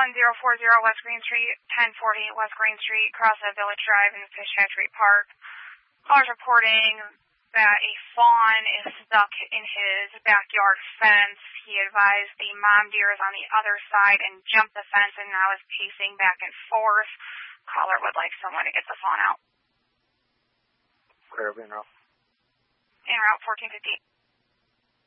West Green Street, 1040 West Green Street, across the Village Drive in Fish Hatchery Park. Caller's reporting that a fawn is stuck in his backyard fence. He advised the mom deer is on the other side and jumped the fence and now is pacing back and forth. Caller would like someone to get the fawn out. Clear en route. En route 1450.